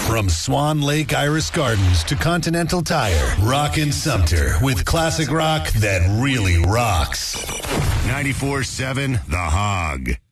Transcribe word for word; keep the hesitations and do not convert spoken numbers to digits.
From Swan Lake Iris Gardens to Continental Tire, rockin' Sumter with classic rock that really rocks. ninety-four seven The Hog.